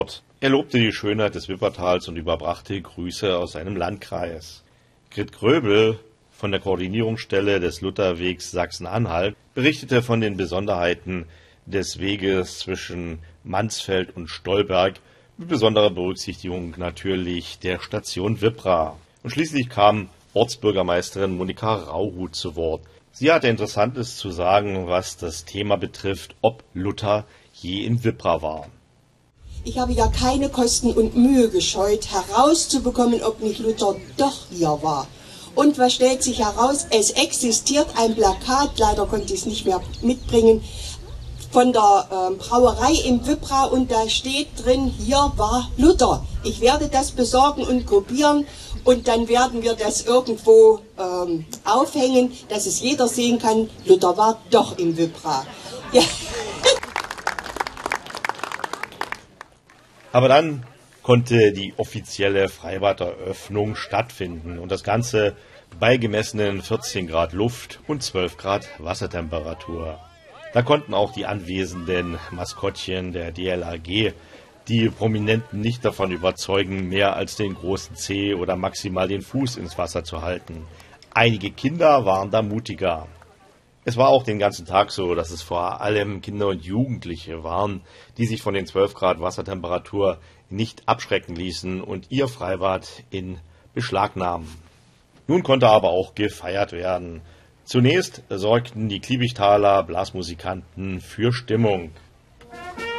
Er lobte die Schönheit des Wippertals und überbrachte Grüße aus seinem Landkreis. Grit Gröbel von der Koordinierungsstelle des Lutherwegs Sachsen-Anhalt berichtete von den Besonderheiten des Weges zwischen Mansfeld und Stolberg, mit besonderer Berücksichtigung natürlich der Station Wippra. Und schließlich kam Ortsbürgermeisterin Monika Rauhut zu Wort. Sie hatte Interessantes zu sagen, was das Thema betrifft, ob Luther je in Wippra war. Ich habe ja keine Kosten und Mühe gescheut, herauszubekommen, ob nicht Luther doch hier war. Und was stellt sich heraus? Es existiert ein Plakat, leider konnte ich es nicht mehr mitbringen, von der Brauerei im Wippra, und da steht drin, hier war Luther. Ich werde das besorgen und kopieren und dann werden wir das irgendwo aufhängen, dass es jeder sehen kann, Luther war doch im Wippra. Ja. Aber dann konnte die offizielle Freibad-Eröffnung stattfinden und das Ganze bei gemessenen 14 Grad Luft und 12 Grad Wassertemperatur. Da konnten auch die anwesenden Maskottchen der DLRG die Prominenten nicht davon überzeugen, mehr als den großen Zeh oder maximal den Fuß ins Wasser zu halten. Einige Kinder waren da mutiger. Es war auch den ganzen Tag so, dass es vor allem Kinder und Jugendliche waren, die sich von den 12 Grad Wassertemperatur nicht abschrecken ließen und ihr Freibad in Beschlag nahmen. Nun konnte aber auch gefeiert werden. Zunächst sorgten die Kliebichtaler Blasmusikanten für Stimmung.